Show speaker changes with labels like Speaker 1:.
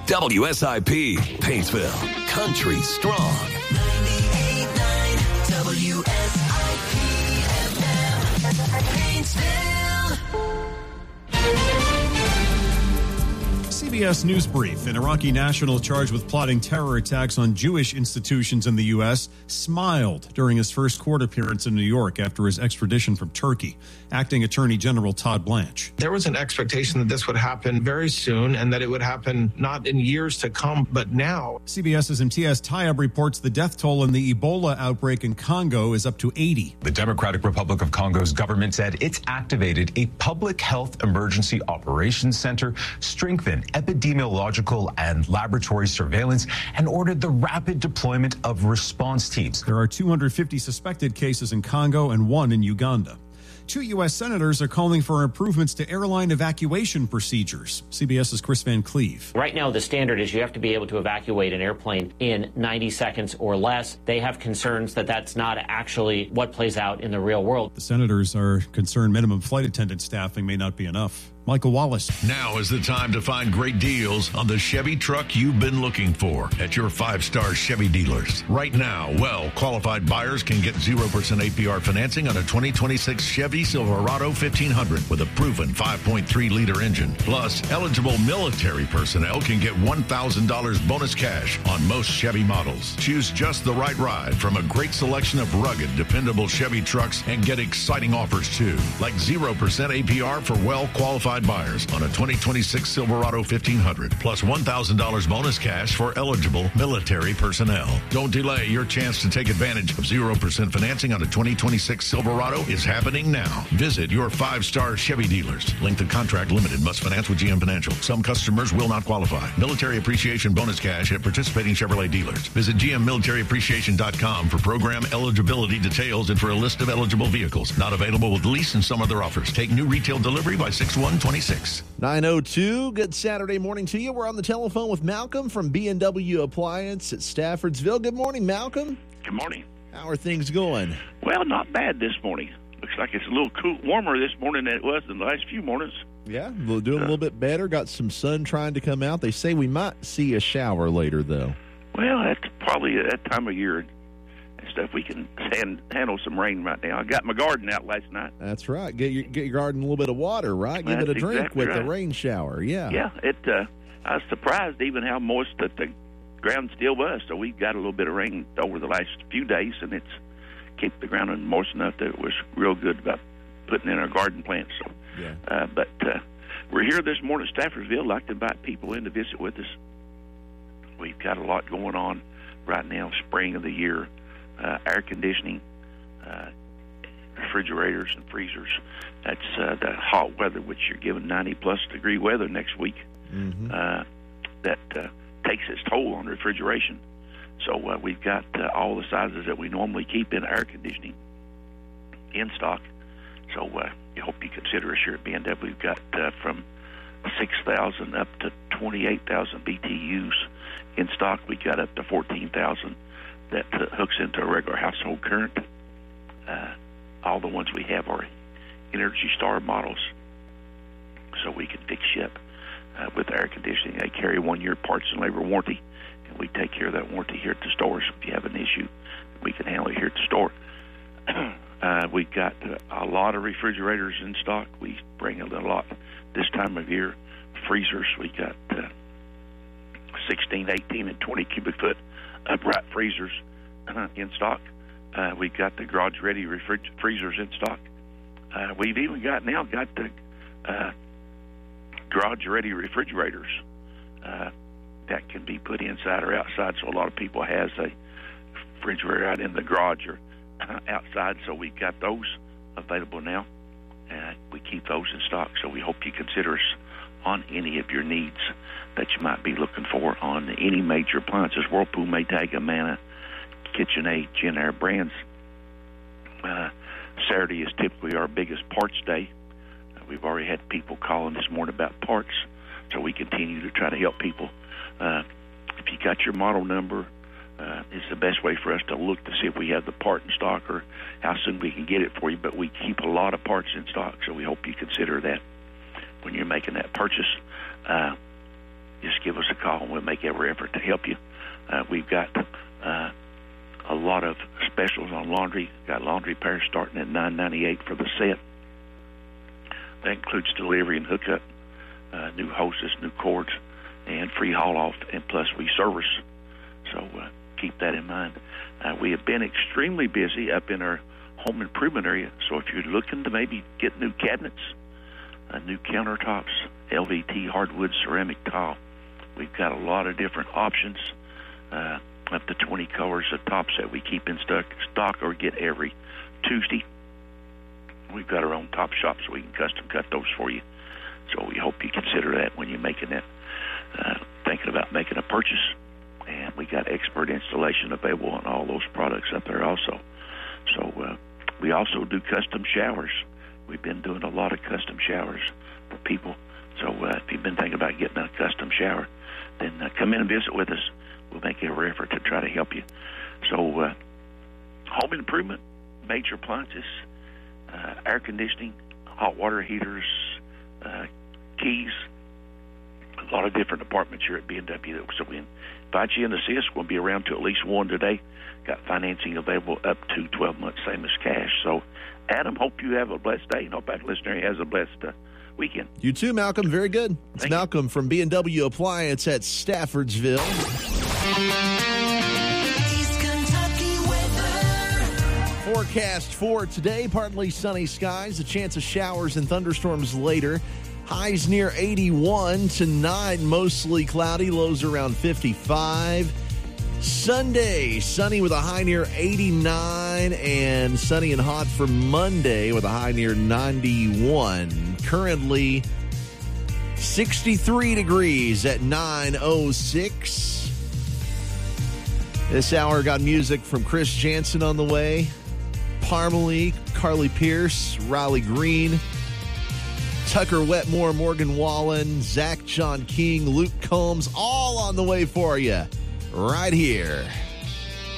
Speaker 1: WSIP, Paintsville, country strong. 98.9 WSIP FM, Paintsville.
Speaker 2: CBS News Brief. An Iraqi national charged with plotting terror attacks on Jewish institutions in the U.S. smiled during his first court appearance in New York after his extradition from Turkey. Acting Attorney General Todd Blanche.
Speaker 3: There was an expectation that this would happen very soon and that it would happen not in years to come, but now.
Speaker 2: CBS's Imtiaz Tayeb reports the death toll in the Ebola outbreak in Congo is up to 80.
Speaker 4: The Democratic Republic of Congo's government said it's activated a public health emergency operations center, strengthened epidemiological and laboratory surveillance, and ordered the rapid deployment of response teams.
Speaker 2: There are 250 suspected cases in Congo and one in Uganda. 2 U.S. senators are calling for improvements to airline evacuation procedures. CBS's Chris Van Cleve.
Speaker 5: Right now, the standard is you have to be able to evacuate an airplane in 90 seconds or less. They have concerns that that's not actually what plays out in the real world.
Speaker 2: The senators are concerned minimum flight attendant staffing may not be enough. Michael Wallace.
Speaker 6: Now is the time to find great deals on the Chevy truck you've been looking for at your 5-star Chevy dealers. Right now, well-qualified buyers can get 0% APR financing on a 2026 Chevy Silverado 1500 with a proven 5.3-liter engine. Plus, eligible military personnel can get $1,000 bonus cash on most Chevy models. Choose just the right ride from a great selection of rugged, dependable Chevy trucks and get exciting offers too, like 0% APR for well-qualified buyers on a 2026 Silverado 1500, plus $1,000 bonus cash for eligible military personnel. Don't delay. Your chance to take advantage of 0% financing on a 2026 Silverado is happening now. Visit your 5-star Chevy dealers. Length of contract limited. Must finance with GM Financial. Some customers will not qualify. Military appreciation bonus cash at participating Chevrolet dealers. Visit GMMilitaryAppreciation.com for program eligibility details and for a list of eligible vehicles. Not available with lease and some other offers. Take new retail delivery by 6/1/26.
Speaker 7: 9:02. Good Saturday morning to you. We're on the telephone with Malcolm from B&W Appliance at Staffordsville. Good morning, Malcolm.
Speaker 8: Good morning.
Speaker 7: How are things going?
Speaker 8: Well, not bad this morning. Looks like it's a little warmer this morning than it was in the last few mornings.
Speaker 7: Yeah, we're doing a little bit better. Got some sun trying to come out. They say we might see a shower later, though.
Speaker 8: Well, that's probably that time of year and stuff. We can handle some rain right now. I got my garden out last night.
Speaker 7: That's right. Get your garden a little bit of water, right? Give it a drink
Speaker 8: exactly
Speaker 7: with
Speaker 8: right.
Speaker 7: the rain shower. Yeah.
Speaker 8: Yeah. I was surprised even how moist that the ground still was. So we got a little bit of rain over the last few days, and it's kept the ground moist enough that it was real good about putting in our garden plants. So,
Speaker 7: yeah.
Speaker 8: But we're here this morning at Staffordsville. I'd like to invite people in to visit with us. We've got a lot going on right now, spring of the year. Air conditioning, refrigerators and freezers. That's the hot weather, which you're given 90-plus degree weather next week.
Speaker 7: Mm-hmm.
Speaker 8: That takes its toll on refrigeration. So we've got all the sizes that we normally keep in air conditioning in stock. So I hope you consider us here at B&W. We've got from 6,000 up to 28,000 BTUs in stock. We got up to 14,000 that hooks into a regular household current. All the ones we have are Energy Star models, so we can fix ship with air conditioning. They carry 1-year parts and labor warranty, and we take care of that warranty here at the store. So if you have an issue, we can handle it here at the store. We've got a lot of refrigerators in stock. We bring a lot this time of year. Freezers, we got 16, 18, and 20 cubic foot upright freezers in stock. We've got the garage-ready freezers in stock. We've even got the garage-ready refrigerators that can be put inside or outside. So a lot of people has a refrigerator out in the garage or outside. So we've got those available now. We keep those in stock. So we hope you consider us on any of your needs that you might be looking for on any major appliances. Whirlpool, Maytag, Amana, KitchenAid, Genair brands. Saturday is typically our biggest parts day. We've already had people calling this morning about parts, so we continue to try to help people. If you got your model number, it's the best way for us to look to see if we have the part in stock or how soon we can get it for you. But we keep a lot of parts in stock, so we hope you consider that when you're making that purchase. Just give us a call. call, and we'll make every effort to help you. We've got a lot of specials on laundry. Got laundry pairs starting at $9.98 for the set. That includes delivery and hookup, new hoses, new cords, and free haul off, and plus we service. So keep that in mind. We have been extremely busy up in our home improvement area. So if you're looking to maybe get new cabinets, new countertops, LVT, hardwood, ceramic tile, we've got a lot of different options. Up to 20 colors of tops that we keep in stock or get every Tuesday. We've got our own top shop, so we can custom cut those for you. So we hope you consider that when you're making that, thinking about making a purchase. And we got expert installation available on all those products up there also. So we also do custom showers. We've been doing a lot of custom showers for people. So if you've been thinking about getting a custom shower, then come in and visit with us. We'll make every effort to try to help you. So home improvement, major appliances, air conditioning, hot water heaters, keys, a lot of different departments here at B&W. So we invite you in to see us. We'll be around to at least 1 today. Got financing available up to 12 months, same as cash. So, Adam, hope you have a blessed day, and hope that listener has a blessed weekend.
Speaker 7: You too, Malcolm. Very good. It's
Speaker 8: Thank
Speaker 7: Malcolm from B&W Appliance at Staffordsville.
Speaker 1: East Kentucky weather.
Speaker 7: Forecast for today, partly sunny skies, a chance of showers and thunderstorms later. Highs near 81. Tonight, mostly cloudy, lows around 55. Sunday, sunny with a high near 89, and sunny and hot for Monday with a high near 91. Currently 63 degrees at 9:06. This hour got music from Chris Jansen on the way. Parmalee, Carly Pierce, Riley Green, Tucker Wetmore, Morgan Wallen, Zach John King, Luke Combs, all on the way for you right here